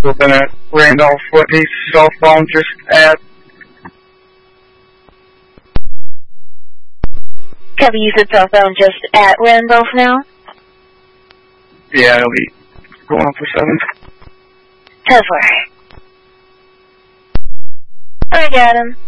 looking at Randolph, what his cell phone just at. Have you used cell phone just at Randolph now? Yeah, it'll be going up for 7. 10-4. I got him.